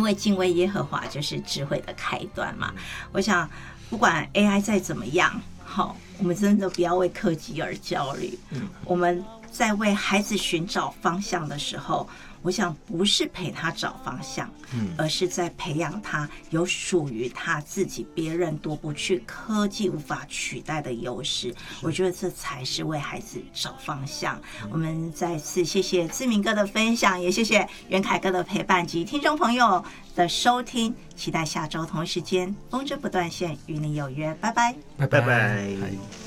为敬畏耶和华就是智慧的开端嘛。我想不管 AI 再怎么样，我们真的不要为科技而焦虑。我们在为孩子寻找方向的时候，我想不是陪他找方向，而是在培养他有属于他自己别人夺不去、科技无法取代的优势。我觉得这才是为孩子找方向。我们再次谢谢志明哥的分享，也谢谢元凯哥的陪伴及听众朋友的收听，期待下周同一时间风筝不断线与你有约，拜拜， 拜拜。